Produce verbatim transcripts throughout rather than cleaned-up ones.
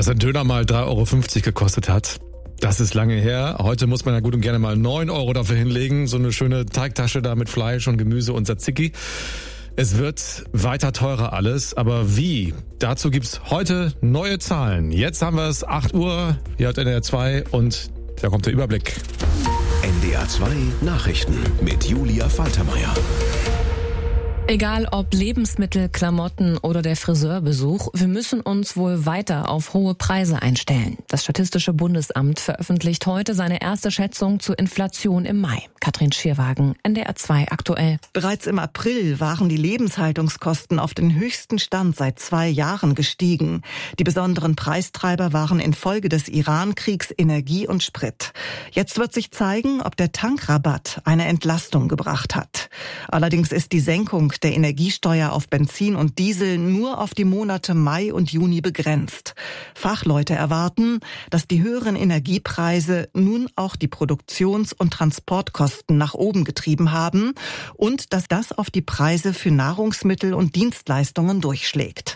dass ein Döner mal drei Euro fünfzig gekostet hat. Das ist lange her. Heute muss man ja gut und gerne mal neun Euro dafür hinlegen. So eine schöne Teigtasche da mit Fleisch und Gemüse und Tzatziki. Es wird weiter teurer alles, aber wie? Dazu gibt's heute neue Zahlen. Jetzt haben wir es acht Uhr, hier hat N D R zwei und da kommt der Überblick. N D R zwei Nachrichten mit Julia Faltermeier. Egal ob Lebensmittel, Klamotten oder der Friseurbesuch, wir müssen uns wohl weiter auf hohe Preise einstellen. Das Statistische Bundesamt veröffentlicht heute seine erste Schätzung zur Inflation im Mai. Katrin Schierwagen, N D R zwei aktuell. Bereits im April waren die Lebenshaltungskosten auf den höchsten Stand seit zwei Jahren gestiegen. Die besonderen Preistreiber waren infolge des Iran-Kriegs Energie und Sprit. Jetzt wird sich zeigen, ob der Tankrabatt eine Entlastung gebracht hat. Allerdings ist die Senkung der Energiesteuer auf Benzin und Diesel nur auf die Monate Mai und Juni begrenzt. Fachleute erwarten, dass die höheren Energiepreise nun auch die Produktions- und Transportkosten nach oben getrieben haben und dass das auf die Preise für Nahrungsmittel und Dienstleistungen durchschlägt.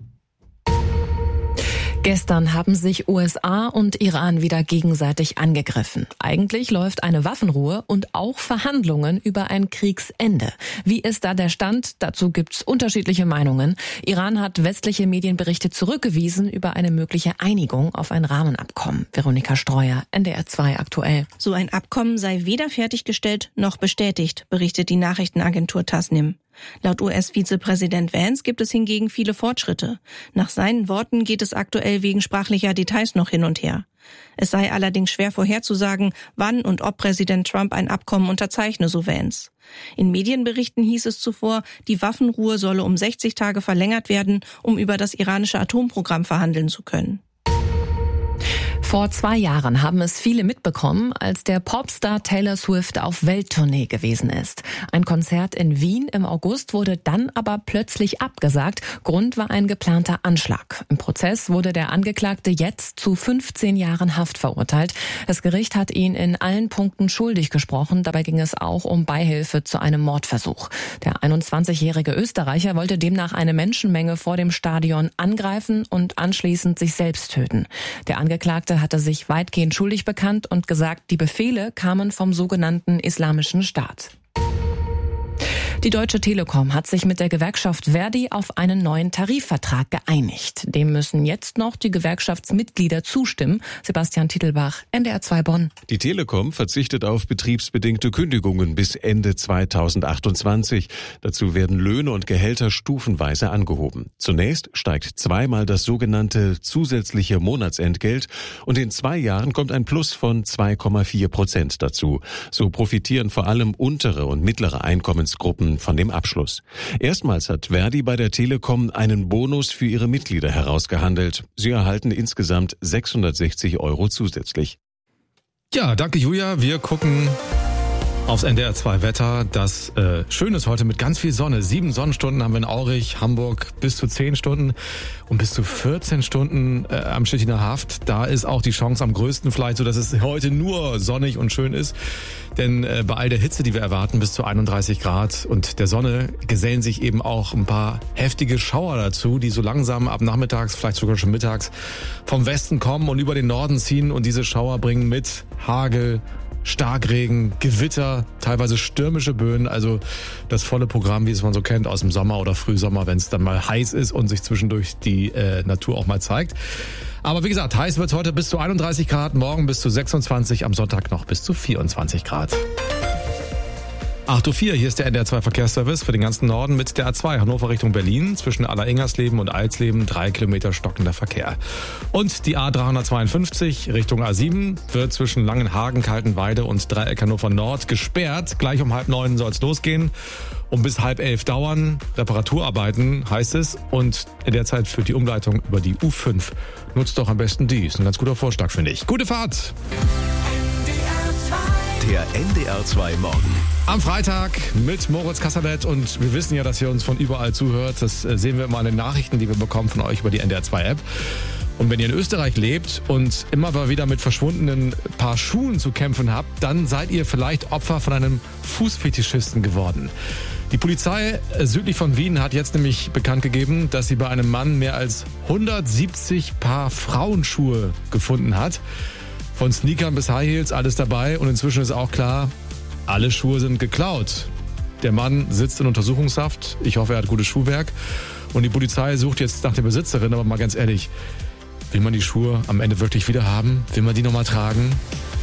Gestern haben sich U S A und Iran wieder gegenseitig angegriffen. Eigentlich läuft eine Waffenruhe und auch Verhandlungen über ein Kriegsende. Wie ist da der Stand? Dazu gibt's unterschiedliche Meinungen. Iran hat westliche Medienberichte zurückgewiesen über eine mögliche Einigung auf ein Rahmenabkommen. Veronika Streuer, N D R zwei aktuell. So ein Abkommen sei weder fertiggestellt noch bestätigt, berichtet die Nachrichtenagentur Tasnim. Laut U S-Vizepräsident Vance gibt es hingegen viele Fortschritte. Nach seinen Worten geht es aktuell wegen sprachlicher Details noch hin und her. Es sei allerdings schwer vorherzusagen, wann und ob Präsident Trump ein Abkommen unterzeichne, so Vance. In Medienberichten hieß es zuvor, die Waffenruhe solle um sechzig Tage verlängert werden, um über das iranische Atomprogramm verhandeln zu können. Vor zwei Jahren haben es viele mitbekommen, als der Popstar Taylor Swift auf Welttournee gewesen ist. Ein Konzert in Wien im August wurde dann aber plötzlich abgesagt. Grund war ein geplanter Anschlag. Im Prozess wurde der Angeklagte jetzt zu fünfzehn Jahren Haft verurteilt. Das Gericht hat ihn in allen Punkten schuldig gesprochen. Dabei ging es auch um Beihilfe zu einem Mordversuch. Der einundzwanzigjährige Österreicher wollte demnach eine Menschenmenge vor dem Stadion angreifen und anschließend sich selbst töten. Der Angeklagte hatte sich weitgehend schuldig bekannt und gesagt, die Befehle kamen vom sogenannten Islamischen Staat. Die Deutsche Telekom hat sich mit der Gewerkschaft Verdi auf einen neuen Tarifvertrag geeinigt. Dem müssen jetzt noch die Gewerkschaftsmitglieder zustimmen. Sebastian Titelbach, N D R zwei Bonn. Die Telekom verzichtet auf betriebsbedingte Kündigungen bis Ende zweitausendachtundzwanzig. Dazu werden Löhne und Gehälter stufenweise angehoben. Zunächst steigt zweimal das sogenannte zusätzliche Monatsentgelt und in zwei Jahren kommt ein Plus von zwei Komma vier Prozent dazu. So profitieren vor allem untere und mittlere Einkommensgruppen von dem Abschluss. Erstmals hat Verdi bei der Telekom einen Bonus für ihre Mitglieder herausgehandelt. Sie erhalten insgesamt sechshundertsechzig Euro zusätzlich. Ja, danke Julia. Wir gucken aufs N D R zwei Wetter. Das äh, schön ist heute mit ganz viel Sonne. Sieben Sonnenstunden haben wir in Aurich, Hamburg bis zu zehn Stunden und bis zu vierzehn Stunden äh, am Stettiner Haft. Da ist auch die Chance am größten vielleicht, so dass es heute nur sonnig und schön ist. Denn äh, bei all der Hitze, die wir erwarten, bis zu einunddreißig Grad und der Sonne gesellen sich eben auch ein paar heftige Schauer dazu, die so langsam ab nachmittags, vielleicht sogar schon mittags vom Westen kommen und über den Norden ziehen. Und diese Schauer bringen mit Hagel, Starkregen, Gewitter, teilweise stürmische Böen, also das volle Programm, wie es man so kennt aus dem Sommer oder Frühsommer, wenn es dann mal heiß ist und sich zwischendurch die äh, Natur auch mal zeigt. Aber wie gesagt, heiß wird es heute bis zu einunddreißig Grad, morgen bis zu sechsundzwanzig, am Sonntag noch bis zu vierundzwanzig Grad. acht Uhr vier, hier ist der N D R zwei Verkehrsservice für den ganzen Norden mit der A zwei Hannover Richtung Berlin. Zwischen Alleringhersleben und Alsleben drei Kilometer stockender Verkehr. Und die A dreihundertzweiundfünfzig Richtung A sieben wird zwischen Langenhagen, Kaltenweide und Dreieck Hannover Nord gesperrt. Gleich um halb neun soll es losgehen. Um bis halb elf dauern. Reparaturarbeiten heißt es. Und in der Zeit führt die Umleitung über die U fünf. Nutzt doch am besten die. Ist ein ganz guter Vorschlag, finde ich. Gute Fahrt! Der N D R zwei Morgen. Am Freitag mit Moritz Kasserlet und wir wissen ja, dass ihr uns von überall zuhört. Das sehen wir immer an den Nachrichten, die wir bekommen von euch über die N D R zwei App. Und wenn ihr in Österreich lebt und immer mal wieder mit verschwundenen Paar Schuhen zu kämpfen habt, dann seid ihr vielleicht Opfer von einem Fußfetischisten geworden. Die Polizei südlich von Wien hat jetzt nämlich bekannt gegeben, dass sie bei einem Mann mehr als hundertsiebzig Paar Frauenschuhe gefunden hat. Von Sneakern bis High Heels, alles dabei. Und inzwischen ist auch klar, alle Schuhe sind geklaut. Der Mann sitzt in Untersuchungshaft. Ich hoffe, er hat gutes Schuhwerk. Und die Polizei sucht jetzt nach der Besitzerin. Aber mal ganz ehrlich, will man die Schuhe am Ende wirklich wieder haben? Will man die nochmal tragen?